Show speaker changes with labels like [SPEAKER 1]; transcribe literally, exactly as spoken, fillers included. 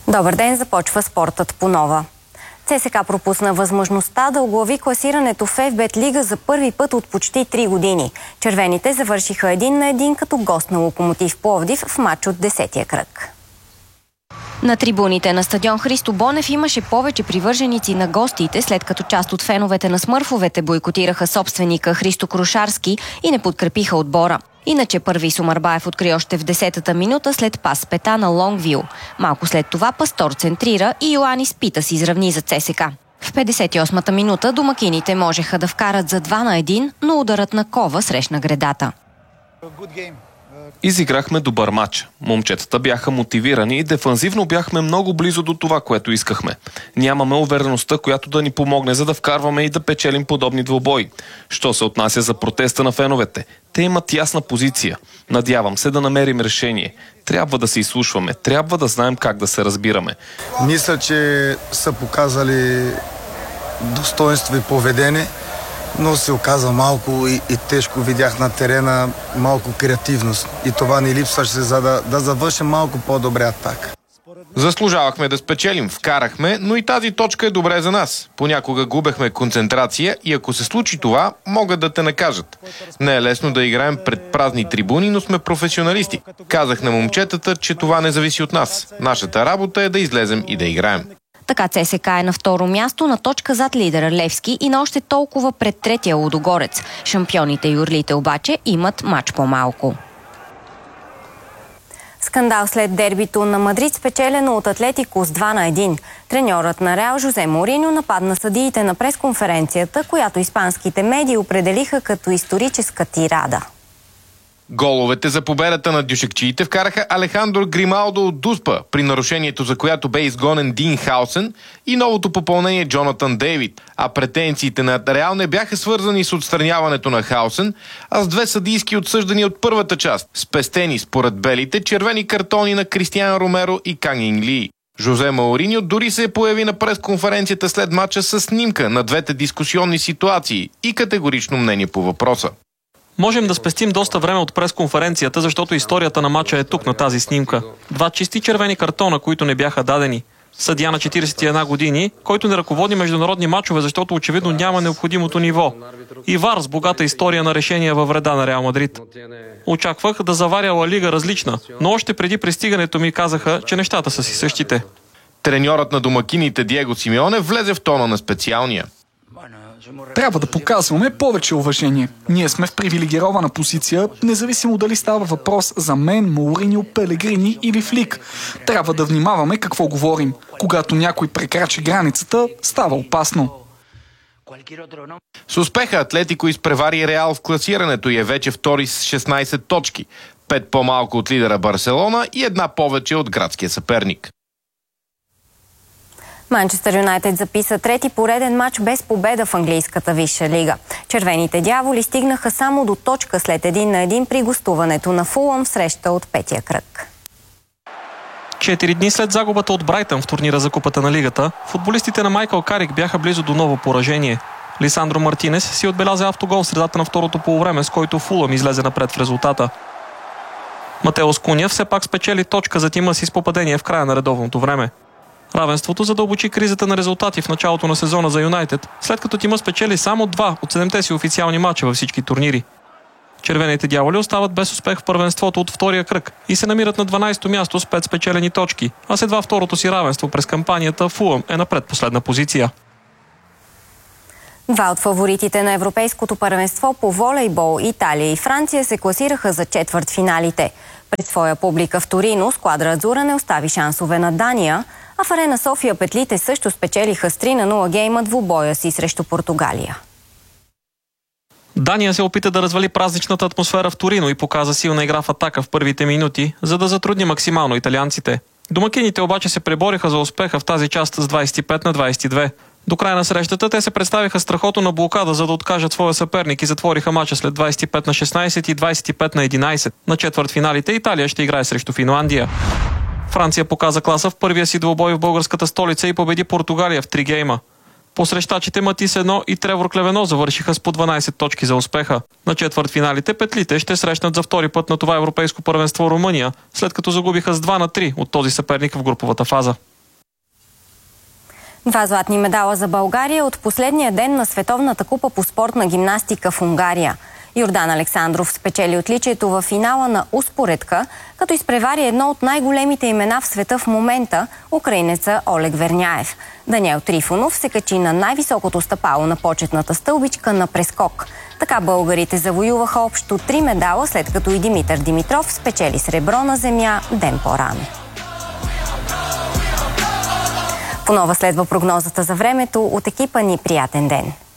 [SPEAKER 1] Добър ден, започва спортът по нова. ЦСКА пропусна възможността да оглави класирането в Еф Бет Лига за първи път от почти три години. Червените завършиха един на един като гост на Локомотив Пловдив в матч от десетия кръг. На трибуните на стадион Христо Бонев имаше повече привърженици на гостите, след като част от феновете на смърфовете бойкотираха собственика Христо Крушарски и не подкрепиха отбора. Иначе първи Сумарбаев откри още в десетата минута след пас пета на Лонгвил. Малко след това Пастор центрира и Йоанис Питас изравни за ЦСКА. В петдесет и осмата минута домакините можеха да вкарат за два на един, но ударът на Кова срещна гредата.
[SPEAKER 2] Изиграхме добър матч. Момчетата бяха мотивирани и дефанзивно бяхме много близо до това, което искахме. Нямаме увереността, която да ни помогне, за да вкарваме и да печелим подобни двубои. Що се отнася за протеста на феновете? Те имат ясна позиция. Надявам се да намерим решение. Трябва да се изслушваме. Трябва да знаем как да се разбираме.
[SPEAKER 3] Мисля, че са показали достоинство и поведение, но се оказа малко и, и тежко. Видях на терена малко креативност. И това ни липсваше, за да, да завършим малко по-добре атака.
[SPEAKER 4] Заслужавахме да спечелим, вкарахме, но и тази точка е добре за нас. Понякога губехме концентрация и ако се случи това, могат да те накажат. Не е лесно да играем пред празни трибуни, но сме професионалисти. Казах на момчетата, че това не зависи от нас. Нашата работа е да излезем и да играем.
[SPEAKER 1] Така ЦСКА е на второ място, на точка зад лидера Левски и на още толкова пред третия Лудогорец. Шампионите юрлите обаче имат мач по-малко. Скандал след дербито на Мадрид, спечелено от Атлетико с два на един. Треньорът на Реал Жозе Мориньо нападна съдиите на пресконференцията, която испанските медии определиха като историческа тирада.
[SPEAKER 4] Головете за победата на дюшекчиите вкараха Алехандро Грималдо от Дуспа, при нарушението за която бе изгонен Дин Хаусен, и новото попълнение Джонатан Дейвид. А претенциите на Реал не бяха свързани с отстраняването на Хаусен, а с две съдийски отсъждания от първата част, спестени според белите червени картони на Кристиан Ромеро и Кан Ин Ли. Жозе Мауриньо дори се появи на пресконференцията след мача с снимка на двете дискусионни ситуации и категорично мнение по въпроса.
[SPEAKER 5] Можем да спестим доста време от пресконференцията, защото историята на мача е тук на тази снимка. Два чисти червени картона, които не бяха дадени. Съдия на четиридесет и една години, който не ръководи международни мачове, защото очевидно няма необходимото ниво. И ВАР с богата история на решения във вреда на Реал Мадрид. Очаквах да заваря Ла Лига различна, но още преди пристигането ми казаха, че нещата са си същите.
[SPEAKER 4] Треньорът на домакините Диего Симеоне влезе в тона на специалния.
[SPEAKER 6] Трябва да показваме повече уважение. Ние сме в привилегирована позиция, независимо дали става въпрос за мен, Мауриньо, Пелегрини или Флик. Трябва да внимаваме какво говорим. Когато някой прекрачи границата, става опасно.
[SPEAKER 4] С успеха Атлетико изпревари Реал в класирането и е вече втори с шестнайсет точки. Пет по-малко от лидера Барселона и една повече от градския съперник.
[SPEAKER 1] Манчестър Юнайтед записа трети пореден матч без победа в английската висша лига. Червените дяволи стигнаха само до точка след един на един при гостуването на Фулъм в среща от петия кръг.
[SPEAKER 5] Четири дни след загубата от Брайтън в турнира за Купата на лигата, футболистите на Майкъл Карик бяха близо до ново поражение. Лисандро Мартинес си отбеляза автогол в средата на второто полувреме, с който Фулъм излезе напред в резултата. Матеос Куня все пак спечели точка за тима си с попадение в края на редовното време. Равенството задълбочи кризата на резултати в началото на сезона за Юнайтед, след като тима спечели само два от седемте си официални мача във всички турнири. Червените дяволи остават без успех в първенството от втория кръг и се намират на дванайсето място с пет спечелени точки, а след това второто си равенство през кампанията Фулъм е на предпоследна позиция.
[SPEAKER 1] Два от фаворитите на Европейското първенство по волейбол, Италия и Франция, се класираха за четвъртфиналите. Пред своя публика в Торино сквадра Азура не остави шансове на Дания, а в Арена София петлите също спечелиха с три на нула гейма двубоя си срещу Португалия.
[SPEAKER 5] Дания се опита да развали празничната атмосфера в Торино и показа силна игра в атака в първите минути, за да затрудни максимално италианците. Домакините обаче се пребориха за успеха в тази част с двайсет и пет на двайсет и две. До края на срещата те се представиха страхото на блокада, за да откажат своя съперник и затвориха мача след двайсет и пет на шестнайсет и двайсет и пет на единайсет. На четвъртфиналите Италия ще играе срещу Финландия. Франция показа класа в първия си двубой в българската столица и победи Португалия в три гейма. Посрещачите Матис едно и Тревор Клевено завършиха с по дванайсет точки за успеха. На четвъртфиналите петлите ще срещнат за втори път на това европейско първенство Румъния, след като загубиха с два на три от този съперник в груповата фаза.
[SPEAKER 1] Два златни медала за България от последния ден на Световната купа по спортна гимнастика в Унгария. Йордан Александров спечели отличието във финала на успоредка, като изпревари едно от най-големите имена в света в момента – украинеца Олег Верняев. Даниел Трифонов се качи на най-високото стъпало на почетната стълбичка на прескок. Така българите завоюваха общо три медала, след като и Димитър Димитров спечели сребро на земя ден по-рано. По нова следва прогнозата за времето от екипа ни. Приятен ден!